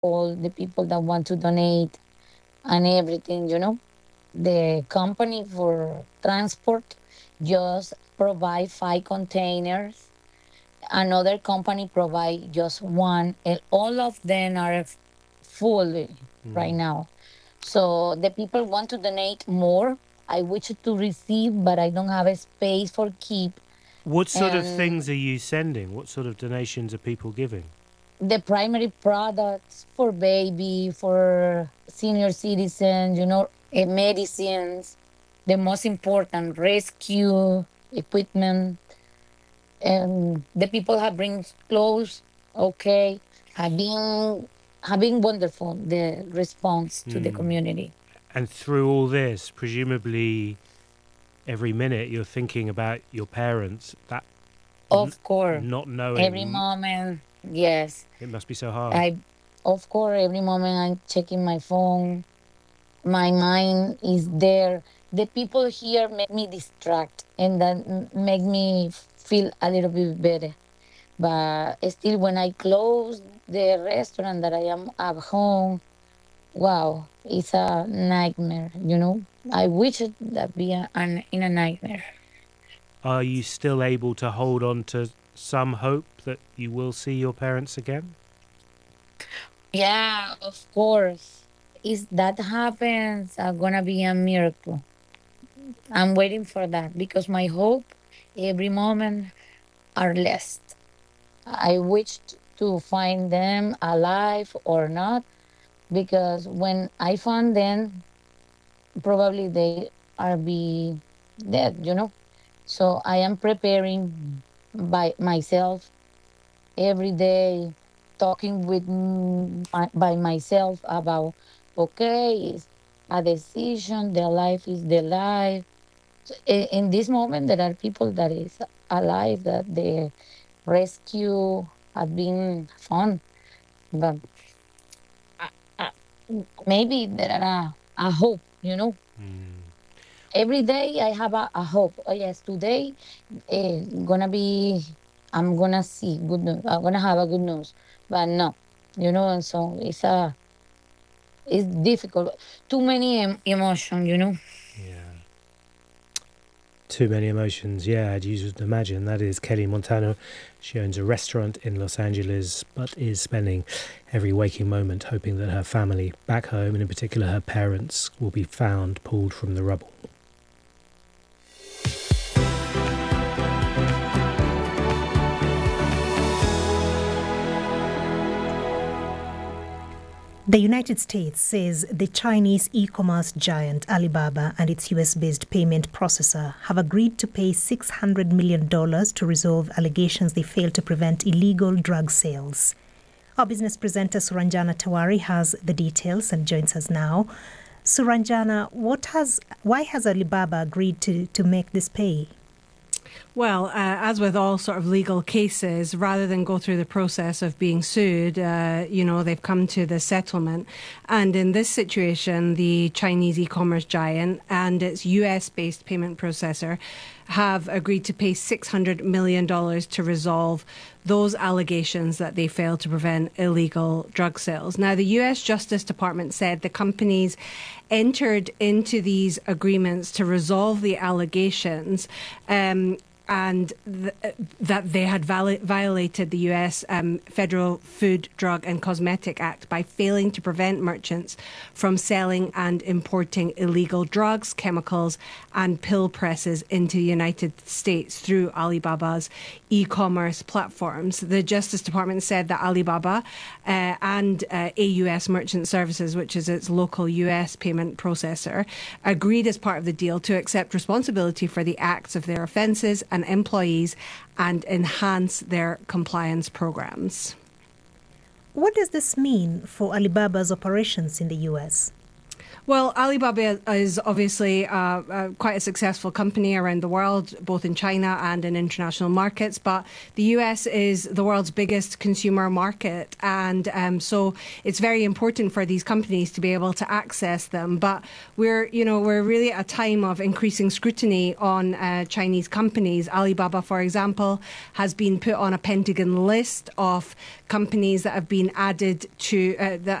all the people that want to donate and everything, The company for transport just provide 5 containers. Another company provide just one, and all of them are full right now. So the people want to donate more. I wish to receive, but I don't have a space for keep. What sort of And things are you sending? What sort of donations are people giving? the primary products for baby, for senior citizens, medicines, the most important rescue equipment, and the people have bring clothes. Okay, have been wonderful the response to the community. And through all this, presumably every minute you're thinking about your parents, that Of course, not every knowing, moment, yes. it must be so hard. I, of course, every moment I'm checking my phone. My mind is there. The people here make me distract, and that make me feel a little bit better. But still, when I close the restaurant that I am at home, wow, it's a nightmare. I wish it that be in a nightmare. Are you still able to hold on to some hope that you will see your parents again? Yeah, of course. If that happens, gonna be a miracle. I'm waiting for that because my hope every moment are less. I wished to find them alive or not because when I found them, probably they are be dead. So I am preparing by myself every day, talking with by myself about okay, it's a decision. The life is the life. So in this moment, there are people that is alive that the rescue have been found, but uh, uh, maybe there are a hope. Every day I have a hope. Oh yes, today gonna be. I'm gonna see good news. I'm gonna have a good news, but no. And so it's difficult. Too many emotion. Yeah. Too many emotions, yeah, as you would imagine. That is Kelly Montano. She owns a restaurant in Los Angeles, but is spending every waking moment hoping that her family back home, and in particular her parents, will be found pulled from the rubble. The United States says the Chinese e-commerce giant Alibaba and its US-based payment processor have agreed to pay $600 million to resolve allegations they failed to prevent illegal drug sales. Our business presenter Suranjana Tawari has the details and joins us now. Suranjana, why has Alibaba agreed to make this pay? Well, as with all sort of legal cases, rather than go through the process of being sued, they've come to the settlement. And in this situation, the Chinese e-commerce giant and its US-based payment processor have agreed to pay $600 million to resolve those allegations that they failed to prevent illegal drug sales. Now, the US Justice Department said the companies entered into these agreements to resolve the allegations and that they had violated the US Federal Food, Drug and Cosmetic Act by failing to prevent merchants from selling and importing illegal drugs, chemicals and pill presses into the United States through Alibaba's e-commerce platforms. The Justice Department said that Alibaba and AUS Merchant Services, which is its local US payment processor, agreed as part of the deal to accept responsibility for the acts of their offences and employees and enhance their compliance programs. What does this mean for Alibaba's operations in the US? Well, Alibaba is obviously quite a successful company around the world, both in China and in international markets. But the US is the world's biggest consumer market. And so it's very important for these companies to be able to access them. But we're really at a time of increasing scrutiny on Chinese companies. Alibaba, for example, has been put on a Pentagon list of companies that have been added to